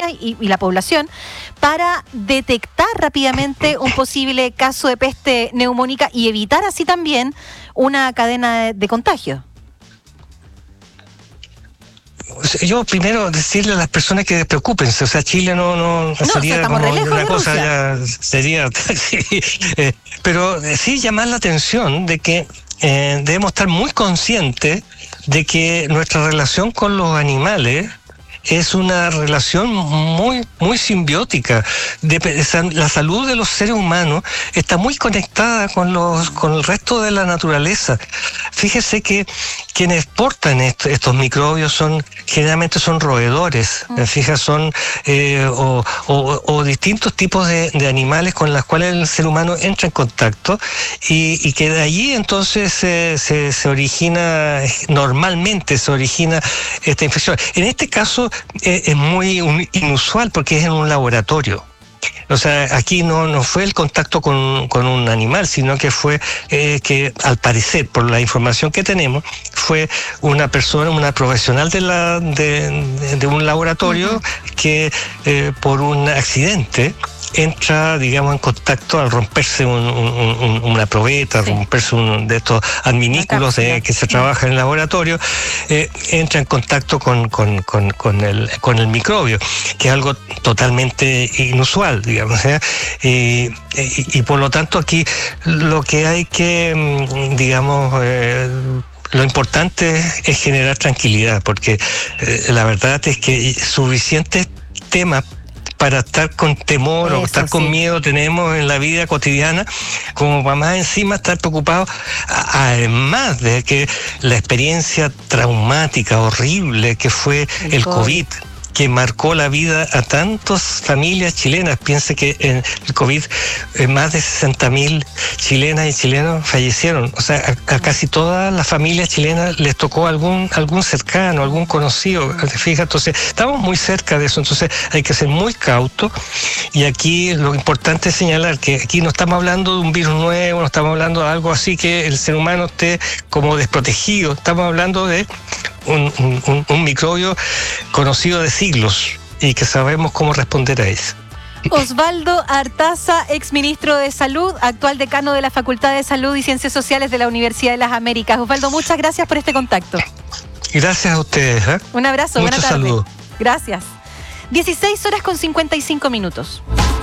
autoridades y la población para detectar rápidamente un posible caso de peste neumónica y evitar así también una cadena de contagio? Yo primero decirle a las personas que despreocúpense, o sea, Chile no sería como una cosa, ya sería, sí, pero sí llamar la atención de que debemos estar muy conscientes de que nuestra relación con los animales es una relación muy simbiótica. La salud de los seres humanos está muy conectada con el resto de la naturaleza. Fíjese que quienes portan estos microbios generalmente son roedores, son o distintos tipos de animales con los cuales el ser humano entra en contacto y que de allí entonces se normalmente se origina esta infección. En este caso es muy inusual porque es en un laboratorio. O sea, aquí no fue el contacto con un animal, sino que fue que al parecer, por la información que tenemos, fue una persona, una profesional de un laboratorio que por un accidente entra, digamos, en contacto al romperse una probeta, romperse de estos adminículos que se trabaja en el laboratorio, entra en contacto con el microbio, que es algo totalmente inusual, digamos, y por lo tanto aquí lo que hay que, digamos, lo importante es generar tranquilidad, porque la verdad es que suficientes temas para estar con temor o estar con miedo tenemos en la vida cotidiana, como para más encima estar preocupados, además de que la experiencia traumática, horrible que fue el COVID, que marcó la vida a tantas familias chilenas. Piense que en el COVID más de 60.000 chilenas y chilenos fallecieron. O sea, a casi todas las familias chilenas les tocó algún cercano, algún conocido. Fíjate, entonces estamos muy cerca de eso. Entonces hay que ser muy cautos. Y aquí lo importante es señalar que aquí no estamos hablando de un virus nuevo, no estamos hablando de algo así que el ser humano esté como desprotegido. Estamos hablando de un microbio conocido de siglos y que sabemos cómo responder a eso. Osvaldo Artaza, exministro de Salud, actual decano de la Facultad de Salud y Ciencias Sociales de la Universidad de las Américas. Osvaldo, muchas gracias por este contacto. Gracias a ustedes. Un abrazo, buena tarde. Saludos. Gracias. 16 horas con 55 minutos.